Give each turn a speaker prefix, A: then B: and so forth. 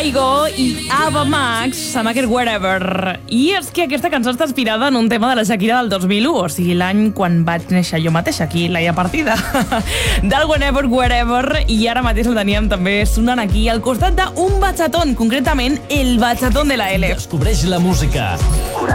A: Kygo i Ava Max amb aquest Wherever. I és que aquesta cançó està inspirada en un tema de la Shakira del 2001, o sigui, l'any quan vaig néixer jo mateixa, aquí, Laia Partida. Del Whenever, Wherever, i ara mateix el teníem també sonant aquí al costat d'un bachatón, concretament el bachatón de la L.
B: Descobreix la música.